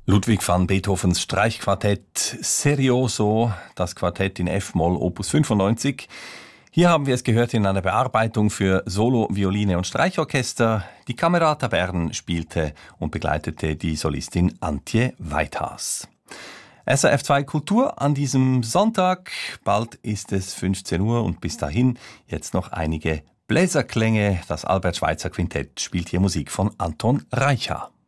Ludwig van Beethovens Streichquartett Serioso, das Quartett in F-Moll, Opus 95. Hier haben wir es gehört in einer Bearbeitung für Solo, Violine und Streichorchester. Die Camerata Bern spielte und begleitete die Solistin Antje Weithaas. SRF2 Kultur an diesem Sonntag. Bald ist es 15 Uhr und bis dahin jetzt noch einige Bläserklänge. Das Albert Schweitzer Quintett spielt hier Musik von Anton Reicha.